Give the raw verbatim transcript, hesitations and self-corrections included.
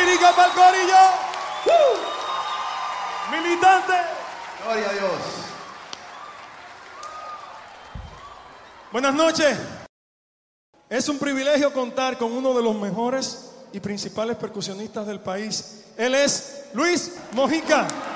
guirica para el corillo. ¡Uh! Militante. Gloria a Dios. Buenas noches. Es un privilegio contar con uno de los mejores y principales percusionistas del país. Él es Luis Mojica.